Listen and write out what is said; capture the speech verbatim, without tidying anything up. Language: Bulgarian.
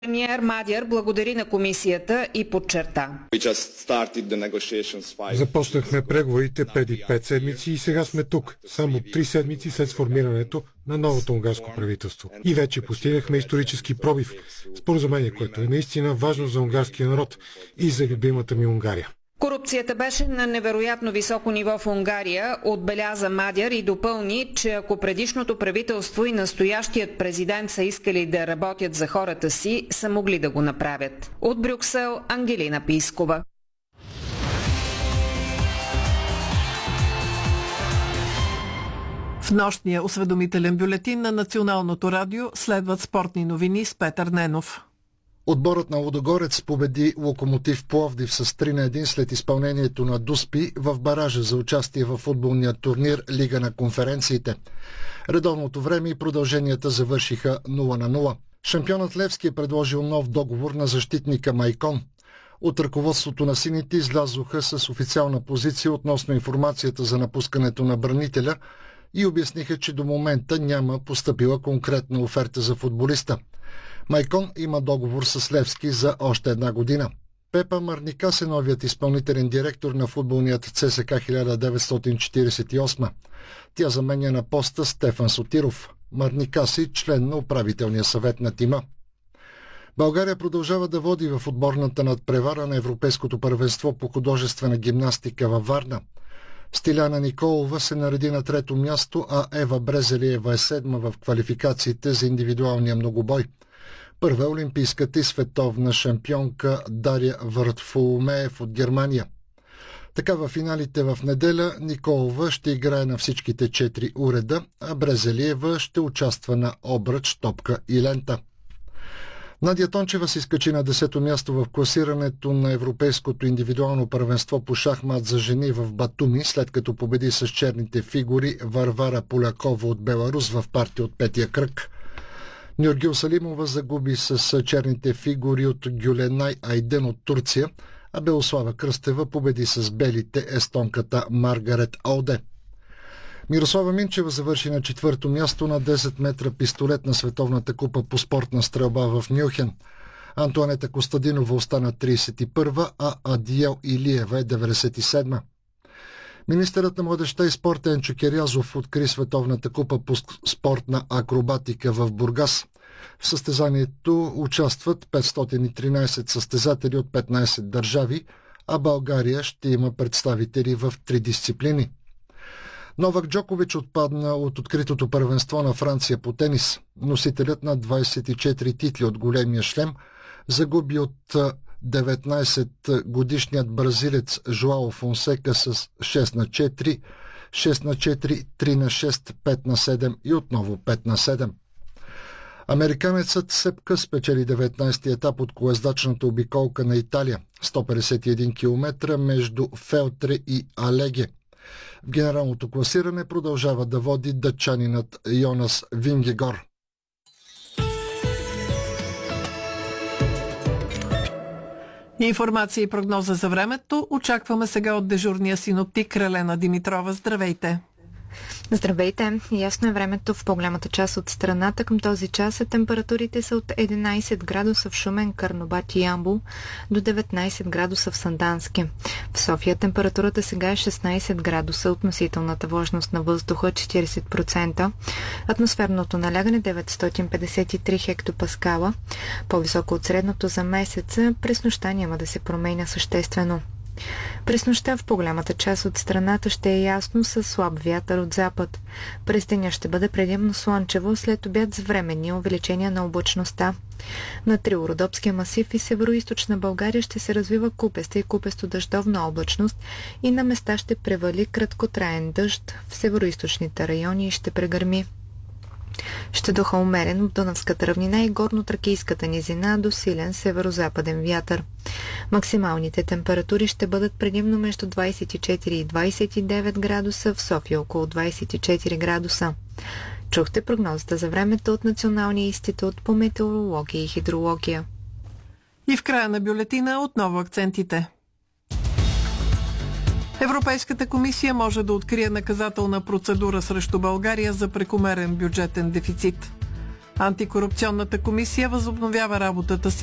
Премиер Мадяр благодари на комисията и подчерта: Започнахме преговорите преди пет седмици и сега сме тук, само три седмици след сформирането на новото унгарско правителство. И вече постигнахме исторически пробив, споразумение, което е наистина важно за унгарския народ и за любимата ми Унгария. Корупцията беше на невероятно високо ниво в Унгария, отбеляза Мадяр и допълни, че ако предишното правителство и настоящият президент са искали да работят за хората си, са могли да го направят. От Брюксел, Ангелина Пискова. В нощния осведомителен бюлетин на Националното радио следват спортни новини с Петър Ненов. Отборът на Лудогорец победи Локомотив Пловдив с три на едно след изпълнението на Дуспи в баража за участие в футболния турнир Лига на конференциите. Редовното време и продълженията завършиха нула на нула. Шампионът Левски е предложил нов договор на защитника Майкон. От ръководството на сините излязоха с официална позиция относно информацията за напускането на бранителя и обясниха, че до момента няма постъпила конкретна оферта за футболиста. Майкон има договор с Левски за още една година. Пепа Марникас е новият изпълнителен директор на футболният ЦСКА хиляда деветстотин четиридесет и осма. Тя заменя на поста Стефан Сотиров. Марникас е член на управителния съвет на тима. България продължава да води в отборната надпревара на Европейското първенство по художествена гимнастика във Варна. Стиляна Николова се нареди на трето място, а Ева Брезелиева е седма в квалификациите за индивидуалния многобой. Първа е олимпийската и световна шампионка Дария Въртфоломеев от Германия. Така във финалите в неделя Николова ще играе на всичките четири уреда, а Брезелиева ще участва на обръч, топка и лента. Надя Тончева се изкачи на десето място в класирането на Европейското индивидуално първенство по шахмат за жени в Батуми, след като победи с черните фигури Варвара Полякова от Беларус в партия от петия кръг. Нюргюл Салимова загуби с черните фигури от Гюленай Айден от Турция, а Белослава Кръстева победи с белите естонката Маргарет Олде. Мирослава Минчева завърши на четвърто място на десет метра пистолет на Световната купа по спортна стрелба в Мюнхен. Антуанета Костадинова остана тридесет и първа, а Адиел Илиева е деветдесет и седма. Министърът на младежта и спорта Енчо Керязов откри Световната купа по спортна акробатика в Бургас. В състезанието участват петстотин и тринадесет състезатели от петнадесет държави, а България ще има представители в три дисциплини. Новак Джокович отпадна от откритото първенство на Франция по тенис. Носителят на двадесет и четири титли от големия шлем загуби от деветнадесетгодишният бразилец Жоао Фонсека с шест на четири, шест на четири, три на шест, пет на седем и отново пет на седем. Американецът Сеп Къс спечели деветнадесети етап от колездачната обиколка на Италия, сто петдесет и един километра между Фелтре и Алеге. В генералното класиране продължава да води датчанинът Йонас Вингегор. Информация и прогноза за времето очакваме сега от дежурния синоптик Ралена Димитрова. Здравейте! Здравейте! Ясно е времето в по-голямата част от страната. Към този час температурите са от единадесет градуса в Шумен, Карнобат и Ямбол до деветнадесет градуса в Сандански. В София температурата сега е шестнадесет градуса, относителната влажност на въздуха четиридесет процента, атмосферното налягане деветстотин петдесет и три хектопаскала, по-високо от средното за месеца. През нощта няма да се променя съществено. През нощта в по-голямата част от страната ще е ясно със слаб вятър от запад. През деня ще бъде предимно слънчево, след обяд с временни увеличения на облачността. На Трилородопския масив и североизточна България ще се развива купеста и купесто-дъждовна облачност и на места ще превали краткотраен дъжд в североизточните райони и ще прегърми. Ще духа умерен в Дунавската равнина и горно-тракийската низина до силен северо-западен вятър. Максималните температури ще бъдат предимно между двадесет и четири и двадесет и девет градуса, в София около двадесет и четири градуса. Чухте прогнозата за времето от Националния институт по метеорология и хидрология. И в края на бюлетина отново акцентите. Европейската комисия може да открие наказателна процедура срещу България за прекомерен бюджетен дефицит. Антикорупционната комисия възобновява работата си